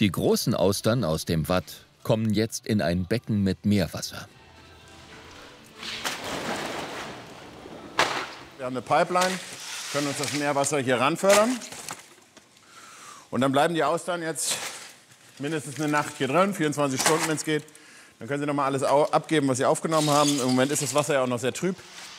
Die großen Austern aus dem Watt kommen jetzt in ein Becken mit Meerwasser. Wir haben eine Pipeline, können uns das Meerwasser hier ranfördern. Und dann bleiben die Austern jetzt mindestens eine Nacht hier drin, 24 Stunden, wenn es geht. Dann können Sie noch mal alles abgeben, was Sie aufgenommen haben. Im Moment ist das Wasser ja auch noch sehr trüb.